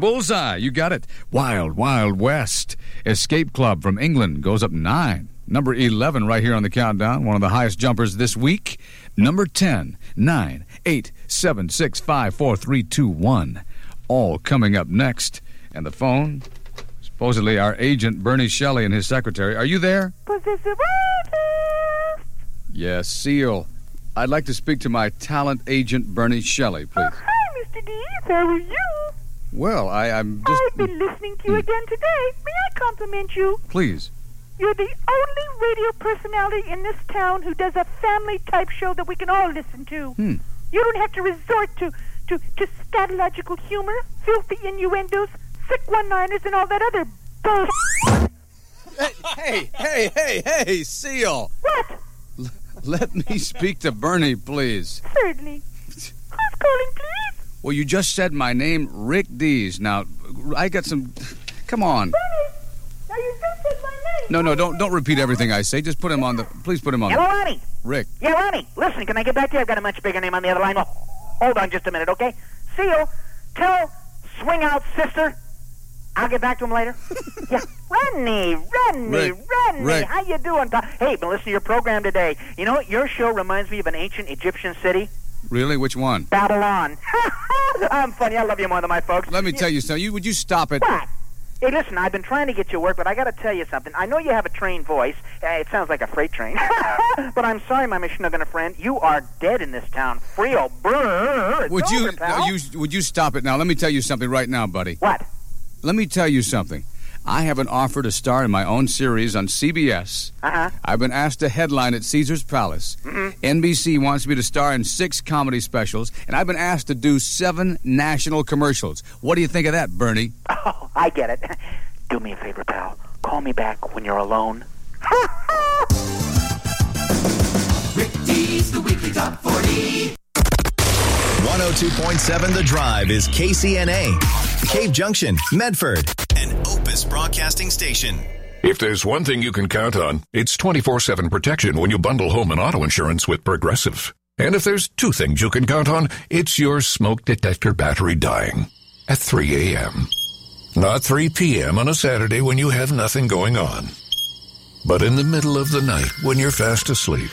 Bullseye, you got it. Wild Wild West. Escape Club from England goes up 9. Number 11 right here on the countdown, one of the highest jumpers this week. Number 10, 9, 8, 7, 6, 5, 4, 3, 2, 1. All coming up next. And the phone, supposedly our agent, Bernie Shelley, and his secretary. Are you there? Possessive artist. Yes, Seal. I'd like to speak to my talent agent, Bernie Shelley, please. Oh, hi, Mr. Dees. How are you? Well, I'm just... I've been listening to you again today. May I compliment you? Please. You're the only radio personality in this town who does a family-type show that we can all listen to. You don't have to resort to scatological humor, filthy innuendos, sick one-liners, and all that other bullshit. Hey, Seal. What? Let me speak to Bernie, please. Certainly. Who's calling, please? Well, you just said my name, Rick Dees. Now, I got some... Come on. Bernie! Now you just said my name. No, don't repeat everything I say. Just put him on the... Please put him on Hello, the... Ronnie. Rick. Yeah, Ronnie. Listen, can I get back to you? I've got a much bigger name on the other line. Oh, hold on just a minute, okay? Seal, tell Swing Out Sister I'll get back to him later. Yeah, Ronnie. Rick. How you doing? Hey, been listening to your program today. You know what? Your show reminds me of an ancient Egyptian city. Really? Which one? Babylon. I'm funny. I love you more than my folks. Let me tell you something. Would you stop it? What? Hey, listen, I've been trying to get you work, but I got to tell you something. I know you have a trained voice. It sounds like a freight train. But I'm sorry, my Michigan friend. You are dead in this town. Frio. Brr. Would you stop it now? Let me tell you something right now, buddy. What? Let me tell you something. I have an offer to star in my own series on CBS. I've been asked to headline at Caesar's Palace. NBC wants me to star in 6 comedy specials, and I've been asked to do 7 national commercials. What do you think of that, Bernie? Oh, I get it. Do me a favor, pal. Call me back when you're alone. Rick Dees, the weekly top 40. 102.7 The Drive is KCNA, Cave Junction, Medford, and Opus Broadcasting Station. If there's one thing you can count on, it's 24/7 protection when you bundle home and auto insurance with Progressive. And if there's 2 things you can count on, it's your smoke detector battery dying at 3 a.m. Not 3 p.m. on a Saturday when you have nothing going on, but in the middle of the night when you're fast asleep.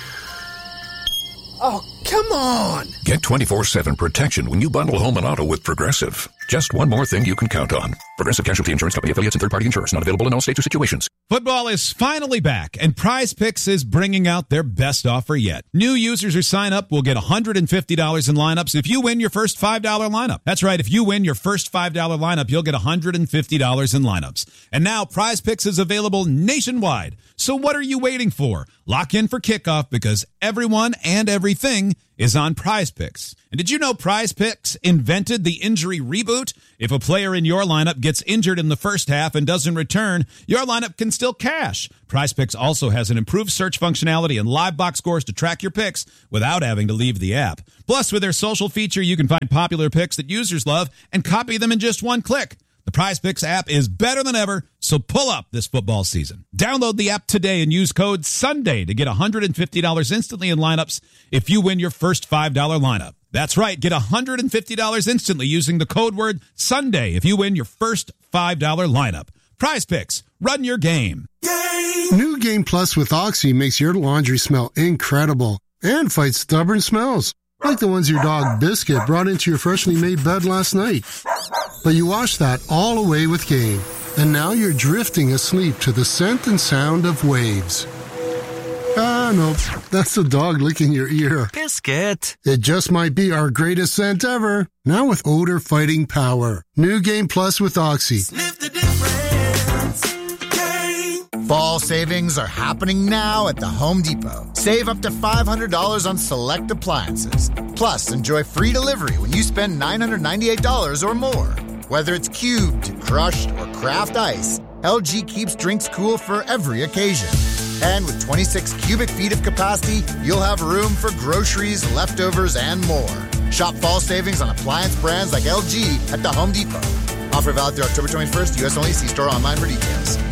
Oh, come on! Get 24/7 protection when you bundle home and auto with Progressive. Just one more thing you can count on. Progressive Casualty Insurance Company, affiliates, and third-party insurers. Not available in all states or situations. Football is finally back, and Prize Picks is bringing out their best offer yet. New users who sign up will get $150 in lineups if you win your first $5 lineup. That's right. If you win your first $5 lineup, you'll get $150 in lineups. And now Prize Picks is available nationwide. So what are you waiting for? Lock in for kickoff because everyone and everything is on Prize Picks. And did you know Prize Picks invented the injury reboot? If a player in your lineup gets injured in the first half and doesn't return, your lineup can still cash. Prize Picks also has an improved search functionality and live box scores to track your picks without having to leave the app. Plus, with their social feature, you can find popular picks that users love and copy them in just one click. The Prize Picks app is better than ever, so pull up this football season. Download the app today and use code SUNDAY to get $150 instantly in lineups if you win your first $5 lineup. That's right, get $150 instantly using the code word SUNDAY if you win your first $5 lineup. Prize Picks, run your game. New Game Plus with Oxy makes your laundry smell incredible and fights stubborn smells, like the ones your dog Biscuit brought into your freshly made bed last night. But you wash that all away with Game, and now you're drifting asleep to the scent and sound of waves. Nope, that's the dog licking your ear. Biscuit. It just might be our greatest scent ever, now with odor-fighting power. New Game Plus with Oxy. Sniff the difference. Game. Fall savings are happening now at the Home Depot. Save up to $500 on select appliances. Plus, enjoy free delivery when you spend $998 or more. Whether it's cubed, crushed, or craft ice, LG keeps drinks cool for every occasion. And with 26 cubic feet of capacity, you'll have room for groceries, leftovers, and more. Shop fall savings on appliance brands like LG at the Home Depot. Offer valid through October 21st, U.S. only. See store online for details.